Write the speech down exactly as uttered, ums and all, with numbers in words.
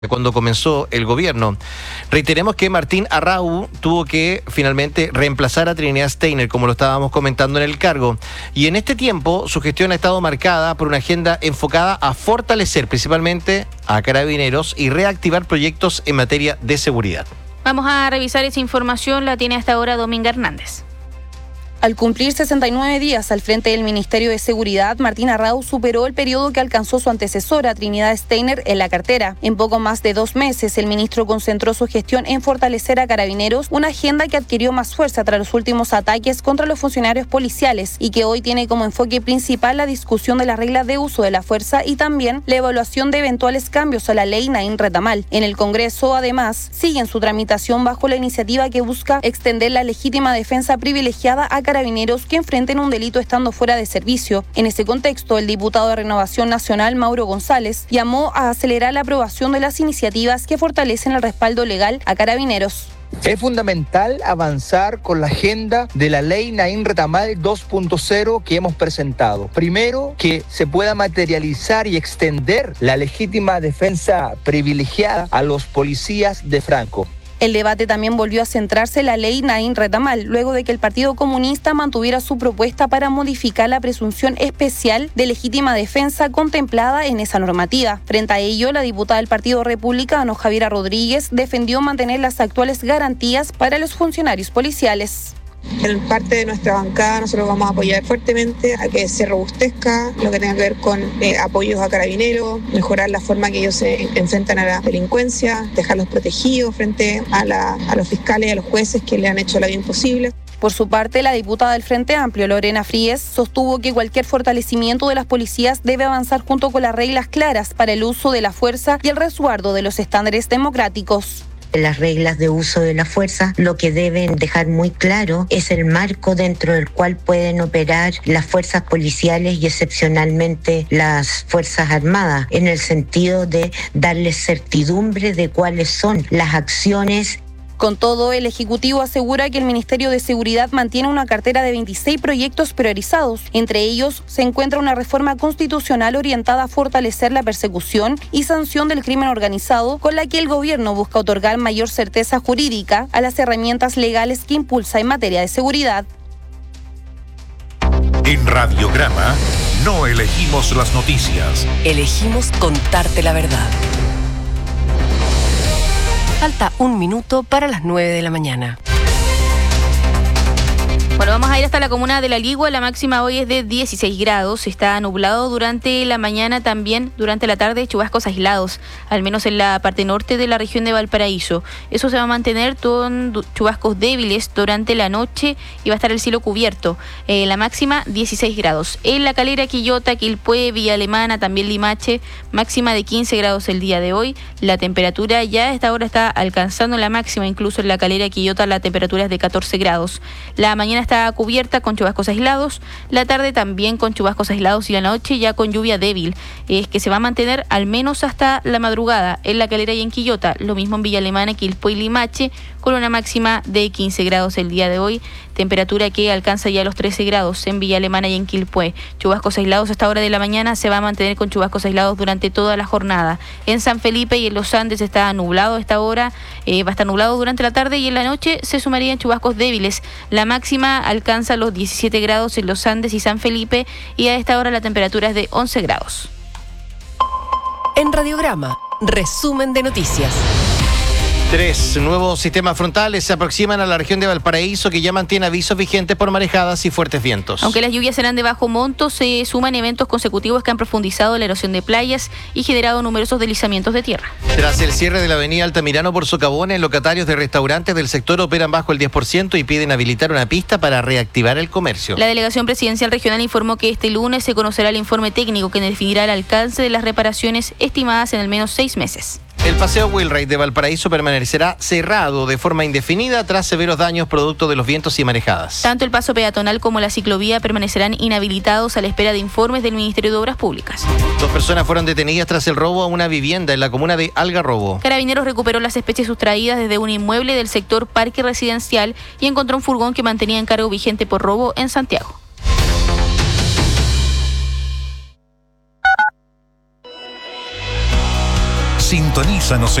cuando comenzó el gobierno. Reiteremos que Martín Arrau tuvo que finalmente reemplazar a Trinidad Steiner, como lo estábamos comentando en el cargo. Y en este tiempo su gestión ha estado marcada por una agenda enfocada a fortalecer principalmente a Carabineros y reactivar proyectos en materia de seguridad. Vamos a revisar esa información, la tiene hasta ahora Dominga Hernández. Al cumplir sesenta y nueve días al frente del Ministerio de Seguridad, Martín Arrau superó el periodo que alcanzó su antecesora, Trinidad Steiner, en la cartera. En poco más de dos meses, el ministro concentró su gestión en fortalecer a Carabineros, una agenda que adquirió más fuerza tras los últimos ataques contra los funcionarios policiales y que hoy tiene como enfoque principal la discusión de las reglas de uso de la fuerza y también la evaluación de eventuales cambios a la ley Naín Retamal. En el Congreso, además, siguen su tramitación bajo la iniciativa que busca extender la legítima defensa privilegiada a Carabineros que enfrenten un delito estando fuera de servicio. En ese contexto, el diputado de Renovación Nacional, Mauro González, llamó a acelerar la aprobación de las iniciativas que fortalecen el respaldo legal a Carabineros. Es fundamental avanzar con la agenda de la ley Naín Retamal dos punto cero que hemos presentado. Primero, que se pueda materializar y extender la legítima defensa privilegiada a los policías de Franco. El debate también volvió a centrarse en la ley Naín Retamal, luego de que el Partido Comunista mantuviera su propuesta para modificar la presunción especial de legítima defensa contemplada en esa normativa. Frente a ello, la diputada del Partido Republicano, Javiera Rodríguez, defendió mantener las actuales garantías para los funcionarios policiales. En parte de nuestra bancada nosotros vamos a apoyar fuertemente a que se robustezca lo que tenga que ver con eh, apoyos a Carabineros, mejorar la forma que ellos se enfrentan a la delincuencia, dejarlos protegidos frente a, la, a los fiscales y a los jueces que le han hecho la vida imposible. Por su parte, la diputada del Frente Amplio, Lorena Fríes, sostuvo que cualquier fortalecimiento de las policías debe avanzar junto con las reglas claras para el uso de la fuerza y el resguardo de los estándares democráticos. Las reglas de uso de la fuerza lo que deben dejar muy claro es el marco dentro del cual pueden operar las fuerzas policiales y excepcionalmente las fuerzas armadas, en el sentido de darles certidumbre de cuáles son las acciones. Con todo, el Ejecutivo asegura que el Ministerio de Seguridad mantiene una cartera de veintiséis proyectos priorizados. Entre ellos se encuentra una reforma constitucional orientada a fortalecer la persecución y sanción del crimen organizado, con la que el gobierno busca otorgar mayor certeza jurídica a las herramientas legales que impulsa en materia de seguridad. En Radiograma no elegimos las noticias. Elegimos contarte la verdad. Falta un minuto para las nueve de la mañana. Bueno, vamos a ir hasta la comuna de La Ligua. La máxima hoy es de dieciséis grados. Está nublado durante la mañana, también durante la tarde chubascos aislados, al menos en la parte norte de la región de Valparaíso. Eso se va a mantener con chubascos débiles durante la noche y va a estar el cielo cubierto. Eh, la máxima dieciséis grados. En La Calera, Quillota, Quilpué, Villa Alemana, también Limache, máxima de quince grados el día de hoy. La temperatura ya a esta hora está alcanzando la máxima, incluso en La Calera, Quillota, la temperatura es de catorce grados. La mañana está cubierta con chubascos aislados, la tarde también con chubascos aislados y la noche ya con lluvia débil, es que se va a mantener al menos hasta la madrugada en La Calera y en Quillota, lo mismo en Villa Alemana, Quilpué y Limache, con una máxima de quince grados el día de hoy, temperatura que alcanza ya los trece grados en Villa Alemana y en Quilpué. Chubascos aislados a esta hora de la mañana, se va a mantener con chubascos aislados durante toda la jornada. En San Felipe y en Los Andes está nublado a esta hora, eh, va a estar nublado durante la tarde y en la noche se sumarían chubascos débiles. La máxima alcanza los diecisiete grados en Los Andes y San Felipe y a esta hora la temperatura es de once grados. En Radiograma, resumen de noticias. Tres nuevos sistemas frontales se aproximan a la región de Valparaíso, que ya mantiene avisos vigentes por marejadas y fuertes vientos. Aunque las lluvias serán de bajo monto, se suman eventos consecutivos que han profundizado la erosión de playas y generado numerosos deslizamientos de tierra. Tras el cierre de la avenida Altamirano por socavones, locatarios de restaurantes del sector operan bajo el diez por ciento y piden habilitar una pista para reactivar el comercio. La Delegación Presidencial Regional informó que este lunes se conocerá el informe técnico que definirá el alcance de las reparaciones estimadas en al menos seis meses. El paseo Wheelwright de Valparaíso permanecerá cerrado de forma indefinida tras severos daños producto de los vientos y marejadas. Tanto el paso peatonal como la ciclovía permanecerán inhabilitados a la espera de informes del Ministerio de Obras Públicas. Dos personas fueron detenidas tras el robo a una vivienda en la comuna de Algarrobo. Carabineros recuperó las especies sustraídas desde un inmueble del sector Parque Residencial y encontró un furgón que mantenía encargo vigente por robo en Santiago. Sintonízanos